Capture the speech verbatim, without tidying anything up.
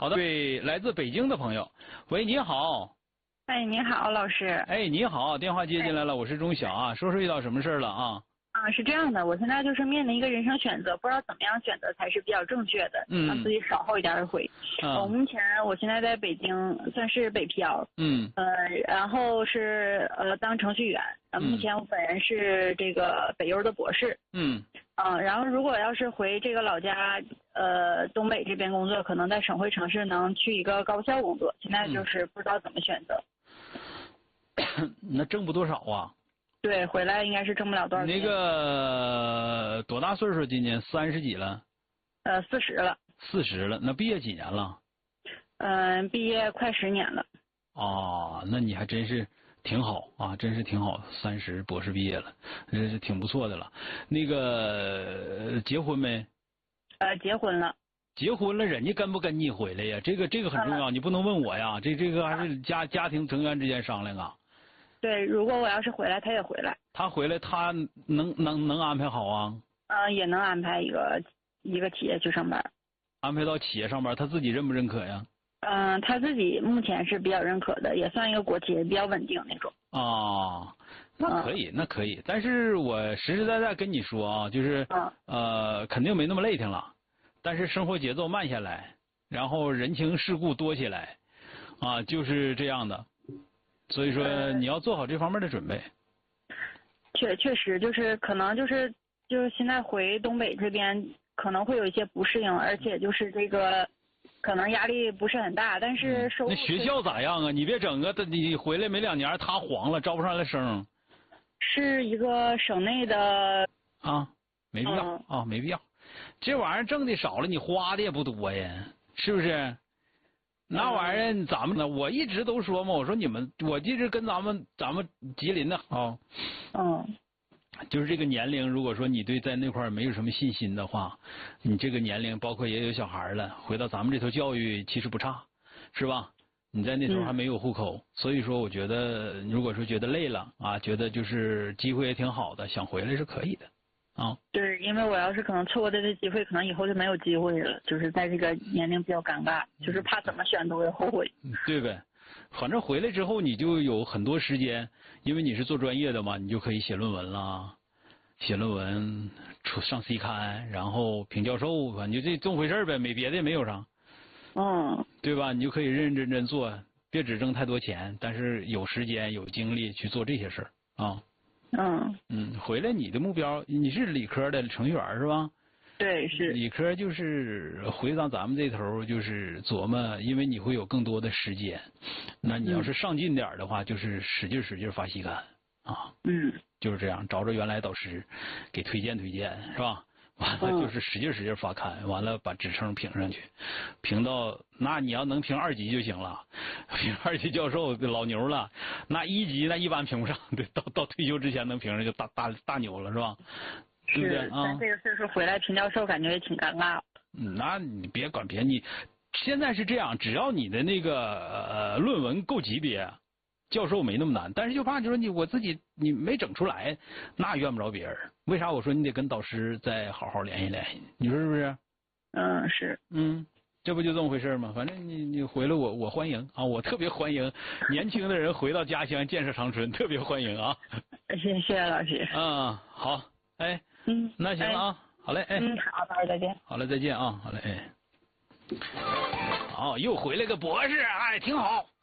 好的，对，来自北京的朋友，喂，你好。 哎，你好，老师。 哎，你好，电话接进来了，我是钟晓啊，说说遇到什么事了啊？ 啊，是这样的，我现在就是面临一个人生选择，不知道怎么样选择才是比较正确的， 嗯， 让自己少后一点悔。 啊、 我目前我现在在北京，算是北漂。 嗯。 呃，然后是呃当程序员，呃，目前我本人是这个北邮的博士。 嗯。 啊、呃，然后如果要是回这个老家，呃，东北这边工作，可能在省会城市能去一个高校工作，现在就是不知道怎么选择。 嗯、那挣不多少啊？ 对，回来应该是挣不了多少钱。 那个多大岁数？今年三十几了？ 呃，四十了。 四十了，那毕业几年了？ 嗯、呃，毕业快十年了。 哦，那你还真是挺好啊，真是挺好，三十博士毕业了，这是挺不错的了。那个结婚没？ 呃，结婚了。 结婚了，人家跟不跟你回来呀？这个这个很重要，呃、你不能问我呀。这这个还是家家庭成员之间商量啊。 对，如果我要是回来，他也回来。 他回来，他能能能安排好啊？ 嗯、呃，也能安排一个一个企业去上班。 安排到企业上班，他自己认不认可呀？ 嗯、呃，他自己目前是比较认可的，也算一个国企，比较稳定那种。 啊，那可以，嗯、那可以。但是我实实在在跟你说啊，就是、嗯、呃，肯定没那么累挺了，但是生活节奏慢下来，然后人情世故多起来，啊，就是这样的。所以说你要做好这方面的准备。 确确实就是可能就是就是现在回东北这边可能会有一些不适应，而且就是这个可能压力不是很大，但是收入、 嗯、那学校咋样啊？你别整个你回来没两年他黄了，招不上来生。 是一个省内的啊，没必要、嗯、啊，没必要。这玩意儿挣的少了，你花的也不多呀，是不是？那玩意儿咱们呢？我一直都说嘛，我说你们，我一直跟咱们咱们吉林的啊， 嗯， 就是这个年龄，如果说你对在那块没有什么信心的话，你这个年龄，包括也有小孩了，回到咱们这头教育其实不差，是吧？你在那头还没有户口，嗯、所以说我觉得，如果说觉得累了啊，觉得就是机会也挺好的，想回来是可以的。啊， 对，因为我要是可能错过这次机会，可能以后就没有机会了。就是在这个年龄比较尴尬，就是怕怎么选都会后悔。 嗯，对呗。反正回来之后你就有很多时间，因为你是做专业的嘛，你就可以写论文啦，写论文出上 C 刊，然后评教授，反正就这这么回事呗，没别的也没有啥。 嗯， 对吧？你就可以认认真真做，别只挣太多钱，但是有时间有精力去做这些事儿啊。 嗯嗯，回来你的目标，你是理科的程序员是吧？ 对，是理科，就是回到咱们这头就是琢磨，因为你会有更多的时间，那你要是上进点的话，就是使劲使劲发细刊啊， 嗯， 就是这样，找着原来导师给推荐推荐是吧？完了就是使劲使劲发刊，完了把职称评上去，评到那你要能评二级就行了，评二级教授老牛了，那一级那一般评不上，对，到到退休之前能评上就大大大牛了是吧？对不对啊？ 但这个岁数回来评教授感觉也挺尴尬。 嗯，那你别管别你，现在是这样，只要你的那个呃论文够级别。教授没那么难，但是就怕就说你我自己你没整出来，那怨不着别人。为啥我说你得跟导师再好好联系联系？你说是不是？ 嗯，是。 嗯，这不就这么回事吗？反正你你回来我我欢迎啊，我特别欢迎年轻的人回到家乡建设长春，特别欢迎啊。 谢谢老师。 嗯，好，哎， 嗯， 那行了啊，哎、好嘞，哎， 嗯，好，老师再见。 好嘞，再见啊，好嘞，哎。好，又回来个博士，哎，挺好。